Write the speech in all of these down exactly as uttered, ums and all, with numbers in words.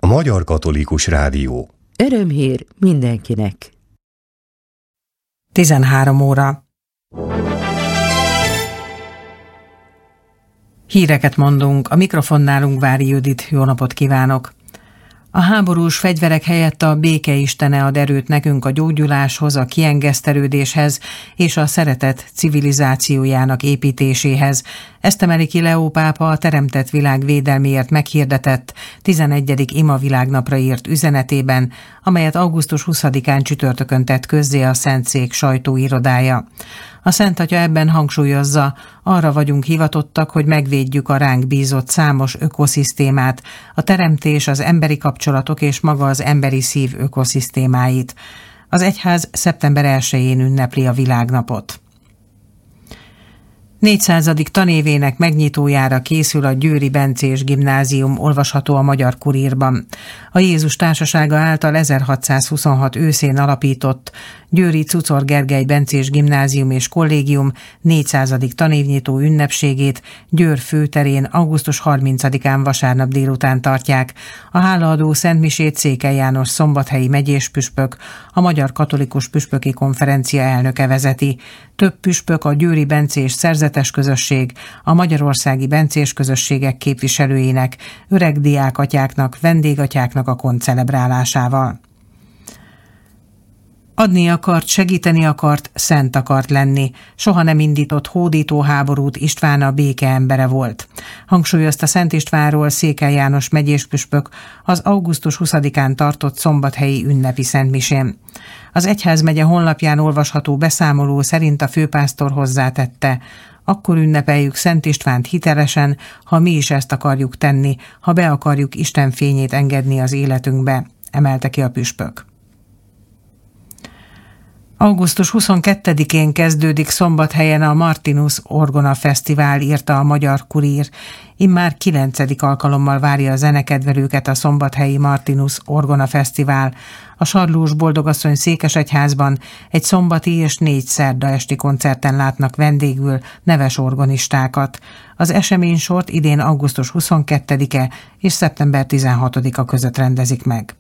Magyar Katolikus Rádió. Örömhír mindenkinek. tizenhárom óra. Híreket mondunk, a mikrofonnál Vári Judit, jó napot kívánok! A háborús fegyverek helyett a béke istene ad erőt nekünk a gyógyuláshoz, a kiengesztelődéshez és a szeretet civilizációjának építéséhez. Ezt emeli ki Leó pápa a teremtett világ védelméért meghirdetett tizenegyedik Ima világnapra írt üzenetében, amelyet augusztus huszadikán csütörtökön tett közzé a Szentszék sajtóirodája. A Szent Atya ebben hangsúlyozza, arra vagyunk hivatottak, hogy megvédjük a ránk bízott számos ökoszisztémát, a teremtés, az emberi kapcsolatok és maga az emberi szív ökoszisztémáit. Az egyház szeptember elsején ünnepli a világnapot. négyszázadik tanévének megnyitójára készül a Győri Bencés Gimnázium, olvasható a Magyar Kurírban. A Jézus Társasága által ezerhatszázhuszonhat őszén alapított Győri Czuczor Gergely Bencés Gimnázium és Kollégium négyszázadik tanévnyitó ünnepségét Győr főterén augusztus harmincadikán vasárnap délután tartják. A hálaadó szentmisét Székely János szombathelyi megyés püspök, a Magyar Katolikus Püspöki Konferencia elnöke vezeti. Több püspök, a győri bencés szerzetes közösség, a magyarországi bencés közösségek képviselőinek, öreg diákatyáknak, vendégatyáknak a koncelebrálásával. Adni akart, segíteni akart, szent akart lenni. Soha nem indított hódító háborút, István a béke embere volt. Hangsúlyozta Szent Istvánról Székely János megyéspüspök az augusztus huszadikán tartott szombathelyi ünnepi szentmisén. Az egyházmegye honlapján olvasható beszámoló szerint a főpásztor hozzátette: akkor ünnepeljük Szent Istvánt hitelesen, ha mi is ezt akarjuk tenni, ha be akarjuk Isten fényét engedni az életünkbe, emelte ki a püspök. augusztus huszonkettedikén kezdődik Szombathelyen a Martinus Orgona Fesztivál, írta a Magyar Kurír. Immár kilencedik alkalommal várja a zenekedvelőket a szombathelyi Martinus Orgona Fesztivál. A Sarlós Boldogasszony székesegyházban egy szombati és négy szerda esti koncerten látnak vendégül neves orgonistákat. Az eseménysort idén augusztus huszonkettedike és szeptember tizenhatodika között rendezik meg.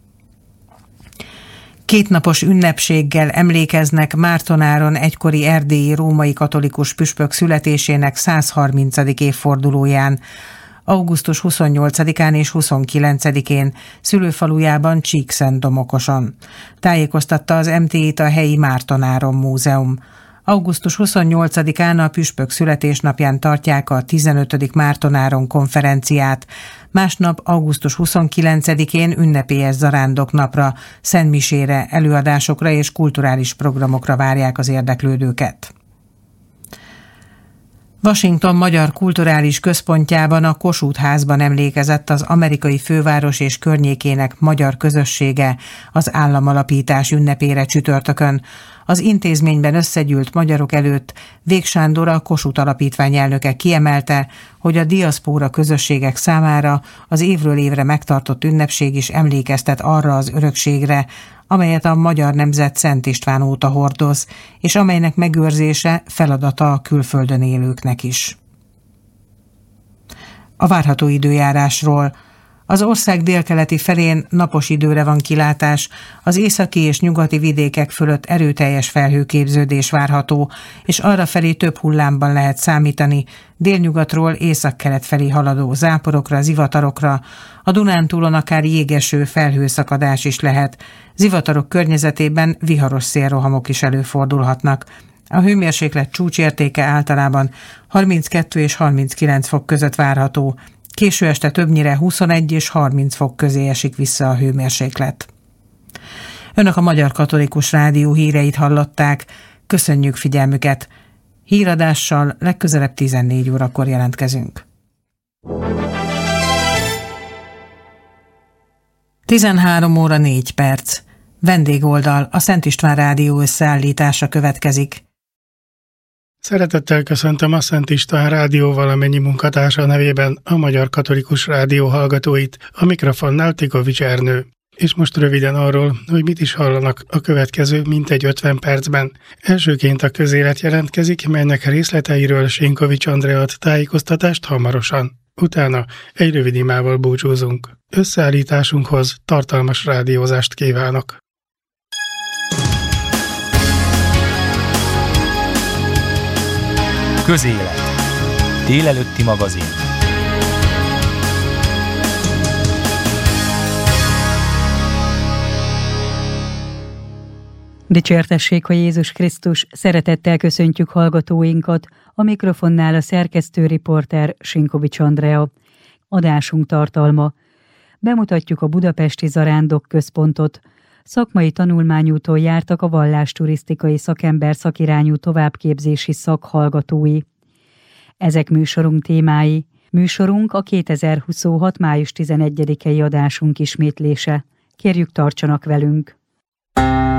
Kétnapos ünnepséggel emlékeznek Mártonáron egykori erdélyi római katolikus püspök születésének százharmincadik évfordulóján. augusztus huszonnyolcadikán és huszonkilencedikén szülőfalujában Csíkszentdomokoson. Tájékoztatta az em té i-t a helyi Mártonáron Múzeum. augusztus huszonnyolcadikán a püspök születésnapján tartják a tizenötödik Mártonáron konferenciát. Másnap augusztus huszonkilencedikén ünnepélyes zarándoknapra, szentmisére, előadásokra és kulturális programokra várják az érdeklődőket. Washington Magyar Kulturális Központjában a Kossuth Házban emlékezett az amerikai főváros és környékének magyar közössége az államalapítás ünnepére csütörtökön. Az intézményben összegyűlt magyarok előtt Vég Sándor, a Kossuth Alapítvány elnöke kiemelte, hogy a diaszpóra közösségek számára az évről évre megtartott ünnepség is emlékeztet arra az örökségre, amelyet a magyar nemzet Szent István óta hordoz, és amelynek megőrzése feladata a külföldön élőknek is. A várható időjárásról. Az ország délkeleti felén napos időre van kilátás, az északi és nyugati vidékek fölött erőteljes felhőképződés várható, és arrafelé több hullámban lehet számítani, délnyugatról északkelet felé haladó záporokra, zivatarokra, a Dunántúlon akár jégeső felhőszakadás is lehet, zivatarok környezetében viharos szélrohamok is előfordulhatnak. A hőmérséklet csúcsértéke általában harminckettő és harminckilenc fok között várható, késő este többnyire huszonegy és harminc fok közé esik vissza a hőmérséklet. Önök a Magyar Katolikus Rádió híreit hallották. Köszönjük figyelmüket! Híradással legközelebb tizennégy órakor jelentkezünk. tizenhárom óra négy perc. Vendégoldal, a Szent István Rádió összeállítása következik. Szeretettel köszöntöm a Szent István Rádió valamennyi munkatársa nevében a Magyar Katolikus Rádió hallgatóit, a mikrofonnál Tikovics Ernő. És most röviden arról, hogy mit is hallanak a következő mintegy ötven percben. Elsőként a közélet jelentkezik, melynek részleteiről Sinkovics Andrea ad tájékoztatást hamarosan. Utána egy rövid imával búcsúzunk. Összeállításunkhoz tartalmas rádiózást kívánok! Közélet. Délelőtti magazin. Dicsértessék a Jézus Krisztus, szeretettel köszöntjük hallgatóinkat, a mikrofonnál a szerkesztő riporter Sinkovics Andrea. Adásunk tartalma. Bemutatjuk a Budapesti Zarándok Központot. Szakmai tanulmányúton jártak a vallásturisztikai szakember szakirányú továbbképzési szak hallgatói. Ezek műsorunk témái. Műsorunk a kétezer-huszonhat. május tizenegyedikei adásunk ismétlése. Kérjük, tartsanak velünk!